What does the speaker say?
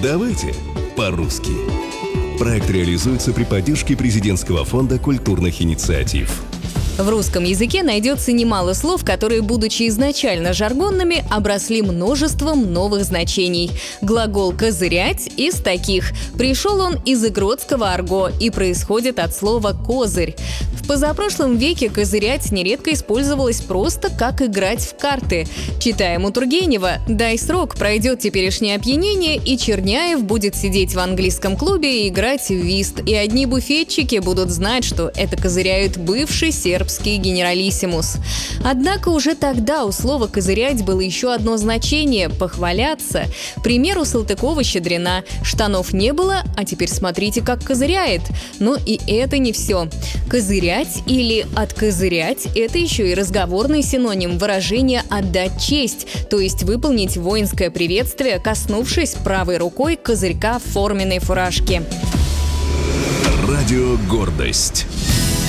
Давайте по-русски. Проект реализуется при поддержке Президентского фонда культурных инициатив. В русском языке найдется немало слов, которые, будучи изначально жаргонными, обросли множеством новых значений. Глагол «козырять» из таких. Пришел он из игротского арго и происходит от слова «козырь». В позапрошлом веке козырять нередко использовалось просто как играть в карты. Читаем у Тургенева: «Дай срок, пройдет теперешнее опьянение, и Черняев будет сидеть в английском клубе и играть в вист, и одни буфетчики будут знать, что это козыряют бывший сербский генералиссимус». Однако уже тогда у слова «козырять» было еще одно значение – «похваляться». Пример у Салтыкова-Щедрина: штанов не было, а теперь смотрите, как козыряет. Но и это не все. Козырять или откозырять – это еще и разговорный синоним выражения «отдать честь», то есть выполнить воинское приветствие, коснувшись правой рукой козырька в форменной фуражке. Радио «Гордость».